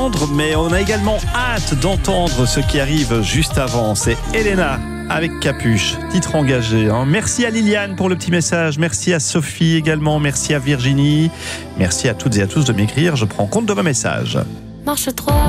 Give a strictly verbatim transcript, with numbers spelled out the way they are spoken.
Mais on a également hâte d'entendre ce qui arrive juste avant. C'est Elena avec Capuche, titre engagé. Hein. Merci à Liliane pour le petit message. Merci à Sophie également. Merci à Virginie. Merci à toutes et à tous de m'écrire. Je prends compte de vos messages. Marche trop.